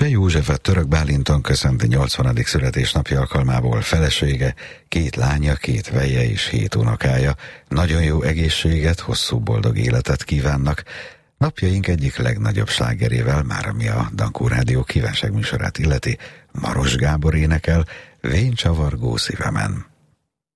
Cseh Józsefet Török Bálinton köszönti 80. születésnapja alkalmából felesége, 2 lánya, 2 veje és 7 unokája. Nagyon jó egészséget, hosszú boldog életet kívánnak. Napjaink egyik legnagyobb slágerével, már ami a Dankó Rádió kívánságműsorát illeti, Maros Gábor énekel, Vén csavargó szívemen.